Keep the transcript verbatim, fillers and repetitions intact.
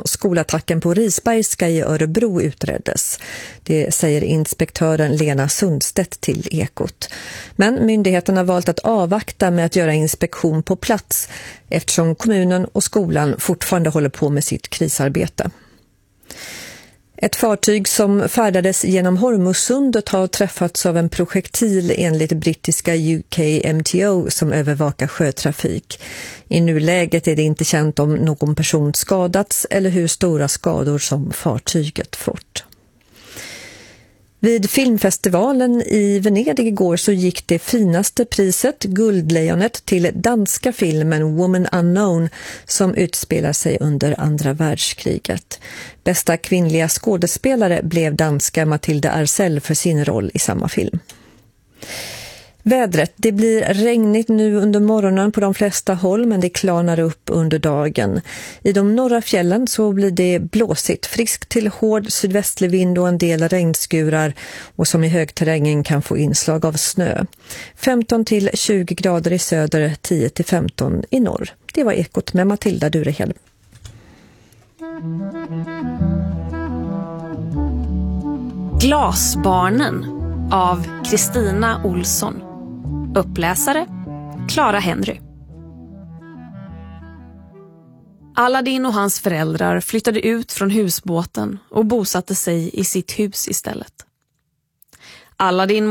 skolattacken på Risbergska i Örebro utreddes. Det säger inspektören Lena Sundstedt till Ekot. Men myndigheterna har valt att avvakta med att göra inspektion på plats eftersom kommunen och skolan fortfarande håller på med sitt krisarbete. Ett fartyg som färdades genom Hormuzsundet har träffats av en projektil enligt brittiska U K M T O som övervakar sjötrafik. I nuläget är det inte känt om någon person skadats eller hur stora skador som fartyget fått. Vid filmfestivalen i Venedig igår så gick det finaste priset, Guldlejonet, till danska filmen Woman Unknown som utspelar sig under andra världskriget. Bästa kvinnliga skådespelare blev danska Mathilde Arsell för sin roll i samma film. Vädret, det blir regnigt nu under morgonen på de flesta håll men det klarnar upp under dagen. I de norra fjällen så blir det blåsigt, friskt till hård sydvästlig vind och en del regnskurar och som i högterrängen kan få inslag av snö. femton till tjugo grader i söder, tio till femton i norr. Det var Ekot med Matilda Durehel. Glasbarnen av Kristina Olsson. Uppläsare Clara Henry. Aladdin och hans föräldrar flyttade ut från husbåten och bosatte sig i sitt hus istället. Aladdin